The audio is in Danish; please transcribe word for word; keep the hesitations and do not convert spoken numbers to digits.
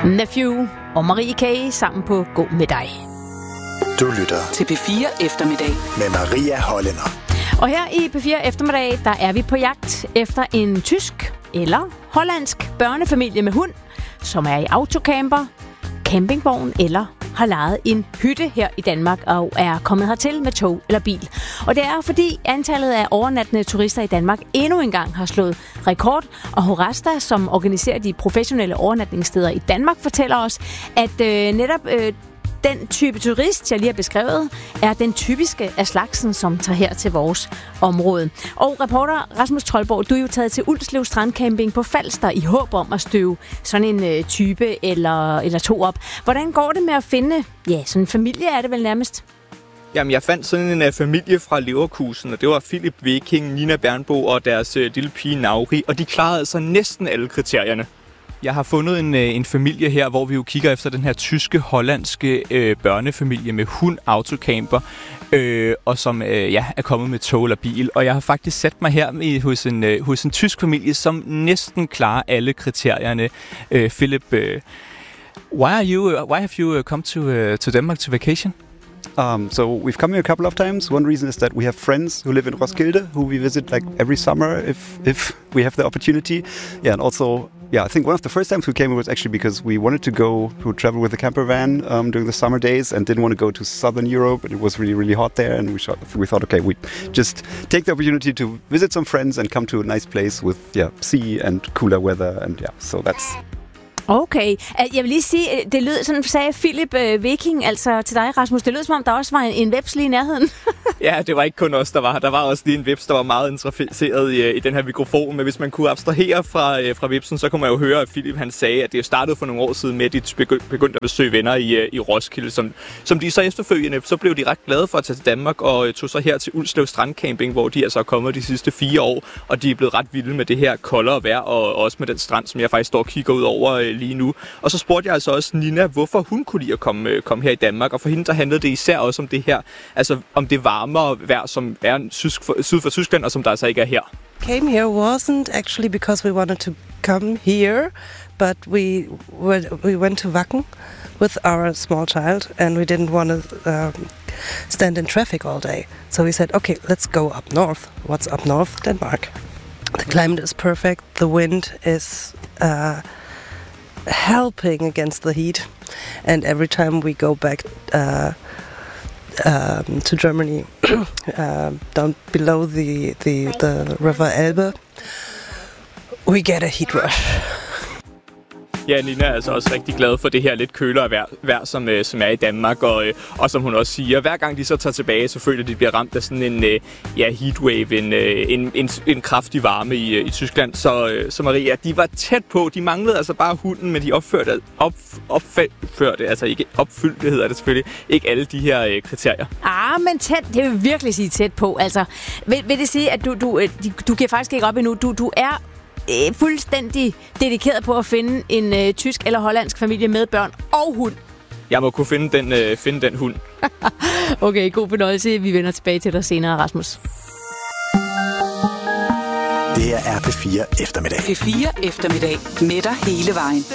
Nephew og Marie K. sammen på Gå med dig. Du lytter til P fire Eftermiddag med Maria Hollænder. Og her i P fire Eftermiddag, der er vi på jagt efter en tysk eller hollandsk børnefamilie med hund, som er i autocamper, campingvogn eller har lejet en hytte her i Danmark og er kommet hertil med tog eller bil. Og det er fordi antallet af overnattende turister i Danmark endnu engang har slået rekord. Og Horasta, som organiserer de professionelle overnatningssteder i Danmark, fortæller os, at øh, netop øh, den type turist, jeg lige har beskrevet, er den typiske af slagsen, som tager her til vores område. Og reporter Rasmus Troldborg, du er jo taget til Ulslev Strandcamping på Falster i håb om at støve sådan en øh, type eller, eller to op. Hvordan går det med at finde, ja, sådan en familie er det vel nærmest? Jamen, jeg fandt sådan en uh, familie fra Leverkusen, og det var Philip Viking, Nina Bernbo og deres uh, lille pige Nauri, og de klarede altså næsten alle kriterierne. Jeg har fundet en, en familie her, hvor vi jo kigger efter den her tyske, hollandske øh, børnefamilie med hund, autocamper, øh, og som øh, ja, er kommet med tog eller bil. Og jeg har faktisk sat mig her i, hos, en, øh, hos en tysk familie, som næsten klarer alle kriterierne. Øh, Philip, øh, why are you? Uh, why have you uh, come to uh, to Denmark to vacation? Um, so we've come here a couple of times. One reason is that we have friends who live in Roskilde, who we visit like every summer if if we have the opportunity. Yeah, and also, yeah, I think one of the first times we came was actually because we wanted to go to travel with a camper van um, during the summer days and didn't want to go to southern Europe. And it was really, really hot there, and we, shot, we thought, okay, we just take the opportunity to visit some friends and come to a nice place with yeah sea and cooler weather, and yeah, so that's. Okay. Jeg vil lige sige, det lød, sådan sagde Philip uh, Viking, altså til dig, Rasmus, det lød som om, der også var en, en webs lige i nærheden. Ja, det var ikke kun os, der var. Der var også lige en webs, der var meget interesseret i, i den her mikrofon, men hvis man kunne abstrahere fra, fra websen, så kunne man jo høre, at Philip han sagde, at det startede for nogle år siden med, at de begyndte at besøge venner i, i Roskilde, som, som de så efterfølgende, så blev de ret glade for at tage til Danmark og tog så her til Ulslev Strandcamping, hvor de altså er kommet de sidste fire år, og de er blevet ret vilde med det her koldere vejr, og også med den strand, som jeg faktisk står og kigger ud over lige nu. Og så spurgte jeg altså også Nina, hvorfor hun kunne lide at komme, komme her i Danmark, og for hende der handlede det især også om det her, altså om det varmere vejr, som er sysk for, syd for Tyskland, og som der altså ikke er her. Came here wasn't actually because we wanted to come here, but we we went to Wacken with our small child, and we didn't want to um, stand in traffic all day. So we said, okay, let's go up north. What's up north? Denmark. The climate is perfect. The wind is Uh, helping against the heat, and every time we go back uh, um, to Germany, uh, down below the, the the river Elbe, we get a heat rush. Ja, Nina er altså også rigtig glad for det her lidt kølere vejr, vejr som, øh, som er i Danmark, og, øh, og som hun også siger, hver gang de så tager tilbage, så føler de, de bliver ramt af sådan en øh, ja, heatwave, en, øh, en, en, en kraftig varme i, øh, i Tyskland. Så, øh, så Maria, de var tæt på, de manglede altså bare hunden, men de opførte, op, opførte altså ikke opfyldte, hedder det selvfølgelig, ikke alle de her øh, kriterier. Ah, men tæt, det vil virkelig sige tæt på. Altså, vil, vil det sige, at du, du, du, du giver faktisk ikke op endnu, du, du er fuldstændig dedikeret på at finde en øh, tysk eller hollandsk familie med børn og hund. Jeg må kunne finde den, øh, finde den hund. Okay, god fornøjelse. Vi vender tilbage til dig senere, Rasmus. Det her er P fire Eftermiddag. P fire Eftermiddag med dig hele vejen.